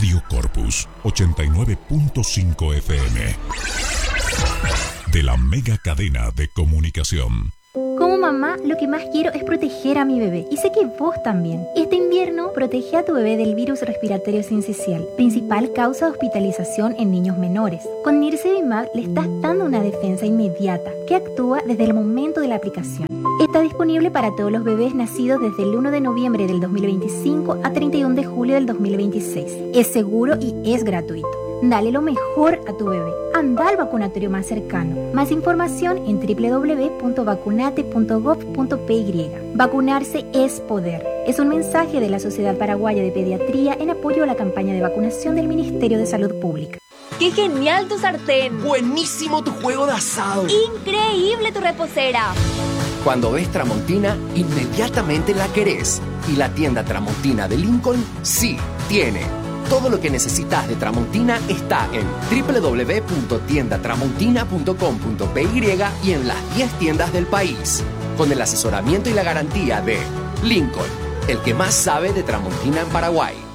Radio Corpus 89.5 FM. De la mega cadena de comunicación. Como mamá, lo que más quiero es proteger a mi bebé. Y sé que vos también. Este invierno, protege a tu bebé del virus respiratorio sincicial, principal causa de hospitalización en niños menores. Con Nirsevimab le estás dando una defensa inmediata que actúa desde el momento de la aplicación. Está disponible para todos los bebés nacidos desde el 1 de noviembre del 2025 a 31 de julio del 2026. Es seguro y es gratuito. Dale lo mejor a tu bebé. Anda al vacunatorio más cercano. Más información en www.vacunate.gov.py. Vacunarse es poder. Es un mensaje de la Sociedad Paraguaya de Pediatría en apoyo a la campaña de vacunación del Ministerio de Salud Pública. ¡Qué genial tu sartén! ¡Buenísimo tu juego de asado! ¡Increíble tu reposera! Cuando ves Tramontina, inmediatamente la querés. Y la tienda Tramontina de Lincoln sí tiene. Todo lo que necesitas de Tramontina está en www.tiendatramontina.com.py y en las 10 tiendas del país. Con el asesoramiento y la garantía de Lincoln, el que más sabe de Tramontina en Paraguay.